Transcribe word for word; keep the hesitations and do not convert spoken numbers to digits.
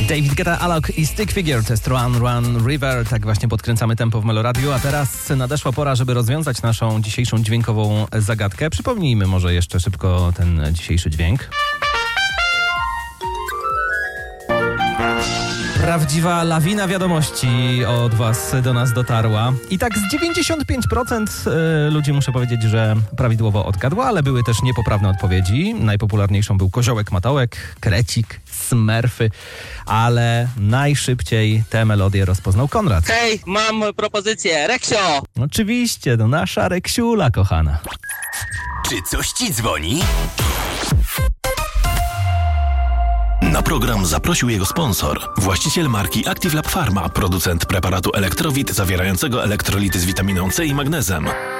David Guetta, Alok i Stick Figure, to jest Run, Run, River. Tak właśnie podkręcamy tempo w Meloradiu, a teraz nadeszła pora, żeby rozwiązać naszą dzisiejszą dźwiękową zagadkę. Przypomnijmy może jeszcze szybko ten dzisiejszy dźwięk. Prawdziwa lawina wiadomości od was do nas dotarła. I tak z dziewięćdziesiąt pięć procent ludzi, muszę powiedzieć, że prawidłowo odgadła, ale były też niepoprawne odpowiedzi. Najpopularniejszą był koziołek matołek, krecik, smerfy, ale najszybciej tę melodię rozpoznał Konrad. Hej, mam propozycję, Reksio! Oczywiście, to nasza Reksiula kochana. Czy coś ci dzwoni? Na program zaprosił jego sponsor, właściciel marki Active Lab Pharma, producent preparatu Elektrowit zawierającego elektrolity z witaminą C i magnezem.